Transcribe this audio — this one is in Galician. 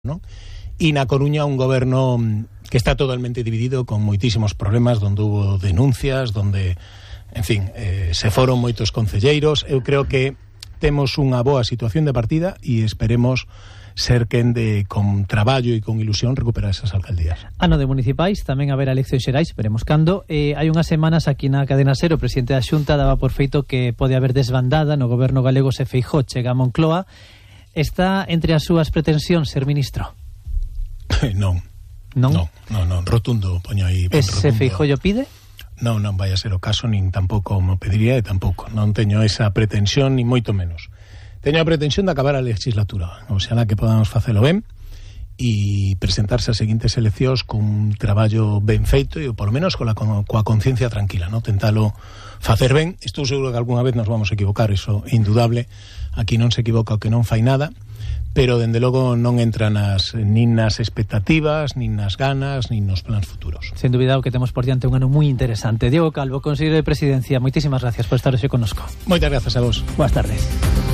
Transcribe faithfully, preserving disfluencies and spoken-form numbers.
¿no? E na Coruña un goberno que está totalmente dividido, con moitísimos problemas, donde hubo denuncias, donde, en fin, eh, se foron moitos concelleiros. Eu creo que temos unha boa situación de partida e esperemos ser quen de, con traballo e con ilusión, recuperar esas alcaldías. Ano de municipais, tamén haberá eleccións xerais, veremos cando. Eh, hai unhas semanas aquí na cadena SER, o presidente da Xunta daba por feito que pode haber desbandada no goberno galego se Feijóo chega a Moncloa. Está entre as súas pretensións ser ministro? Non. Non? Non, non, non, rotundo, poño aí. Ese Feijóo o pide? Non, non vai a ser o caso, nin tampouco mo pediría, e tampouco. Non teño esa pretensión, ni moito menos. Teño a pretensión de acabar a legislatura, o sea, que podamos facelo ben e presentarse as seguintes eleccións cun traballo ben feito e, por lo menos, coa, coa conciencia tranquila, ¿no? Tentalo facer ben. Estou seguro que algunha vez nos vamos a equivocar, eso é indudable. Aquí non se equivoca o que non fai nada, pero, dende logo, non entra nas, nin nas expectativas, nin nas ganas, nin nos plans futuros. Sen dúbida o que temos por diante un ano moi interesante. Diego Calvo, conselleiro de Presidencia, moitísimas gracias por estar hoxe connosco. Moitas grazas a vos. Boas tardes.